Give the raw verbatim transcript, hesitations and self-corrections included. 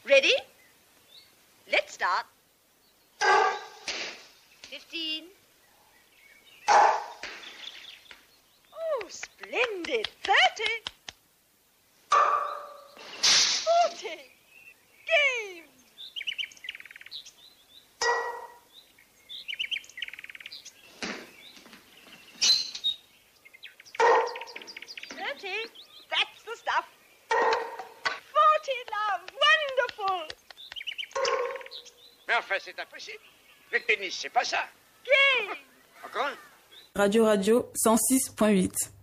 Ready? Let's start. Fifteen. Oh, splendid. Thirty. Forty. Game. Thirty. That's the stuff. Forty, love. Wonderful. Mais enfin, c'est impossible. Le tennis, c'est pas ça. Game. Encore un? Radio Radio cent six point huit.